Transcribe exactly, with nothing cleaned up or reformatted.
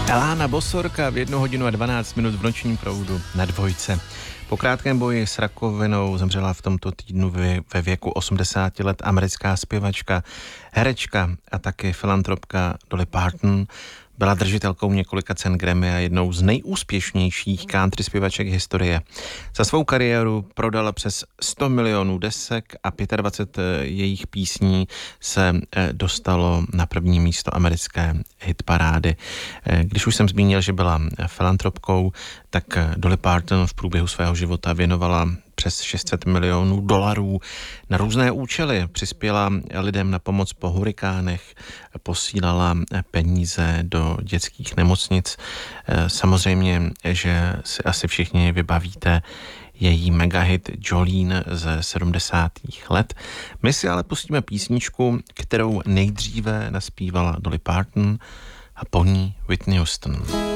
Elana Bosorka v jednu hodinu a dvanáct minut v nočním proudu na Dvojce. Po krátkém boji s rakovinou zemřela v tomto týdnu ve věku osmdesáti let americká zpěvačka, herečka a taky filantropka Dolly Parton. Byla držitelkou několika cen Grammy a jednou z nejúspěšnějších country zpěvaček historie. Za svou kariéru prodala přes sto milionů desek a dvacet pět jejich písní se dostalo na první místo americké hitparády. Když už jsem zmínil, že byla filantropkou, tak Dolly Parton v průběhu svého života věnovala přes šest set milionů dolarů na různé účely. Přispěla lidem na pomoc po hurikánech, posílala peníze do dětských nemocnic. Samozřejmě, že si asi všichni vybavíte její megahit Jolene ze sedmdesátých let. My si ale pustíme písničku, kterou nejdříve naspívala Dolly Parton a po ní Whitney Houston.